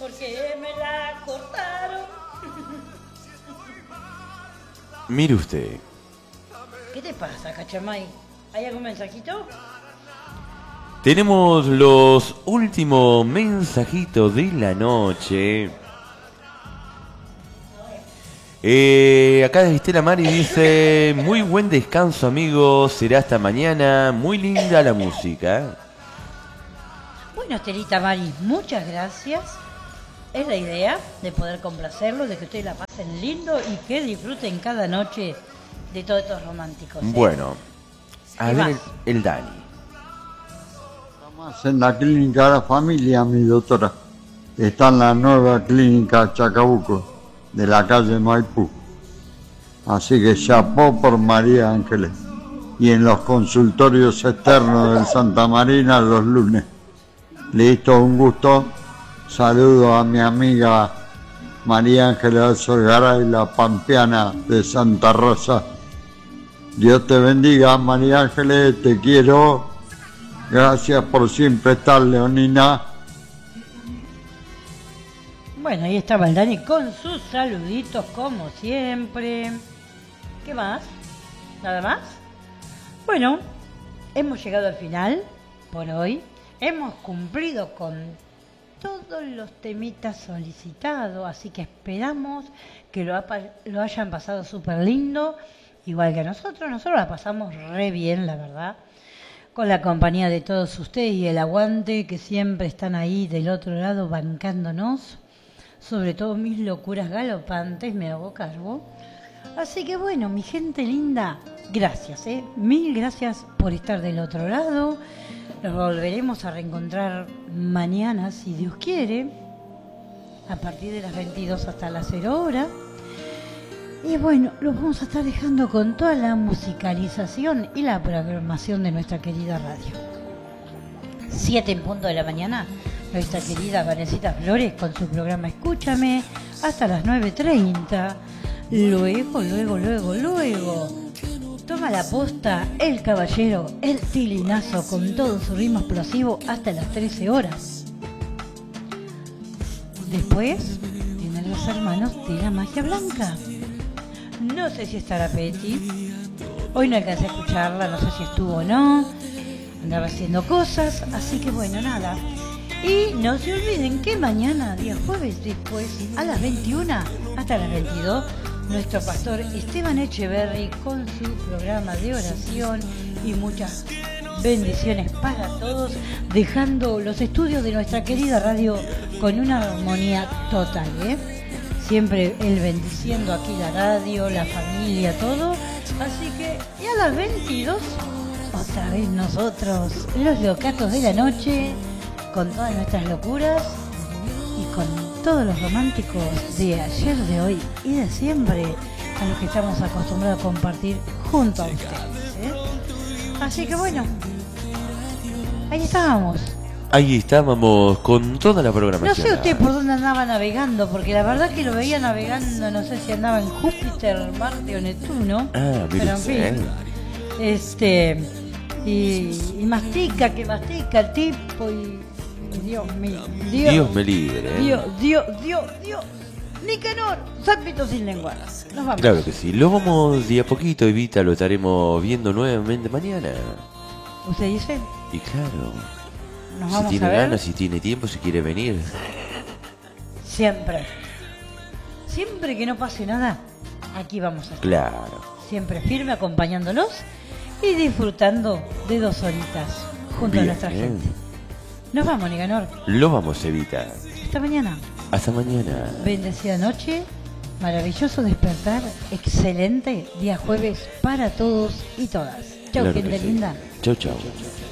porque me la cortaron. Mire usted. ¿Qué te pasa, Cachamay? ¿Hay algún mensajito? Tenemos los últimos mensajitos de la noche. Acá Estela Mari dice: muy buen descanso, amigos. Será hasta mañana. Muy linda la música. Bueno, Estelita Mari, muchas gracias. Es la idea de poder complacerlo, de que ustedes la pasen lindo y que disfruten cada noche de todos estos románticos. Bueno, a ver el Dani. Estamos en la clínica de la familia, mi doctora. Está en la nueva clínica Chacabuco, de la calle Maipú. Así que chapó por María Ángeles. Y en los consultorios externos del Santa Marina los lunes. Listo, un gusto. Saludo a mi amiga María Ángeles Solgaray, la pampeana de Santa Rosa. Dios te bendiga, María Ángeles, te quiero. Gracias por siempre estar, Leonina. Bueno, ahí estaba el Dani con sus saluditos como siempre. ¿Qué más? ¿Nada más? Bueno, hemos llegado al final por hoy. Hemos cumplido con todos los temitas solicitados, así que esperamos que lo hayan pasado súper lindo, igual que nosotros la pasamos re bien, la verdad, con la compañía de todos ustedes y el aguante que siempre están ahí del otro lado bancándonos, sobre todo mis locuras galopantes, me hago cargo. Así que bueno, mi gente linda, gracias, mil gracias por estar del otro lado. Nos volveremos a reencontrar mañana, si Dios quiere, a partir de las 22 hasta las 0 horas. Y bueno, los vamos a estar dejando con toda la musicalización y la programación de nuestra querida radio. 7 en punto de la mañana, nuestra querida Vanesita Flores con su programa Escúchame, hasta las 9:30. Luego toma la posta el caballero, el tilinazo con todo su ritmo explosivo hasta las 13 horas. Después vienen los hermanos de la magia blanca. No sé si estará Petty. Hoy no alcancé a escucharla, no sé si estuvo o no. Andaba haciendo cosas, así que bueno, nada. Y no se olviden que mañana, día jueves, después a las 21 hasta las 22, nuestro pastor Esteban Echeverry con su programa de oración y muchas bendiciones para todos, dejando los estudios de nuestra querida radio con una armonía total, siempre él bendiciendo aquí la radio, la familia, todo. Así que, y a las 22, otra vez nosotros, los locatos de la noche, con todas nuestras locuras y con todos los románticos de ayer, de hoy y de siempre, a los que estamos acostumbrados a compartir junto a ustedes. Así que bueno, ahí estábamos. Ahí estábamos con toda la programación. No sé usted por dónde andaba navegando, porque la verdad que lo veía navegando, no sé si andaba en Júpiter, Marte o Neptuno. Pero en fin, y mastica el tipo y Dios mío, Dios me libre. Dios, Nicanor, sápito sin lengua. Nos vamos. Claro que sí, lo vamos de a poquito, Evita, lo estaremos viendo nuevamente mañana. ¿Usted dice? Y claro, Nos si vamos tiene a ver. ganas, si tiene tiempo, si quiere venir. Siempre que no pase nada, aquí vamos a estar. Claro. Siempre firme, acompañándolos y disfrutando de 2 horitas junto a nuestra gente. Nos vamos, Nicanor. Lo vamos, Evita. Hasta mañana. Hasta mañana. Bendecida noche, maravilloso despertar, excelente día jueves para todos y todas. Chau, Claro gente que sí. linda. Chau, chau.